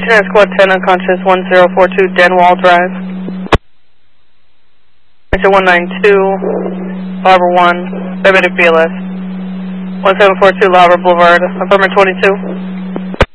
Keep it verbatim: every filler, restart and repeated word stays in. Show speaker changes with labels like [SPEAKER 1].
[SPEAKER 1] Air Squad ten, unconscious, one zero four two Denwall Drive. Exit one nine two, Lava one, diabetic B L S. one seven four two Lava Boulevard, affirmative twenty-two.